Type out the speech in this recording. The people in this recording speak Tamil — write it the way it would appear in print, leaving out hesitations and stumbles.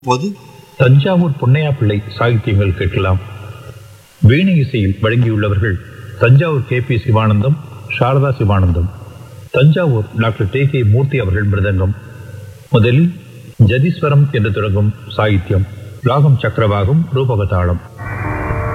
பொது தஞ்சாவூர் பொன்னையா பிள்ளை சாகித்யங்கள் கேட்கலாம். வீணை இசையில் வழங்கியுள்ளவர்கள் Thanjavur KP Sivanandam, Saradha Sivanandam. Thanjavur doctor T.K. மூர்த்தி அவர்கள் மிருதங்கம். முதலில் ஜதீஸ்வரம் என்று தொடங்கும் சாகித்யம், ராகம் சக்கரவாகம், ரூபகதாளம்.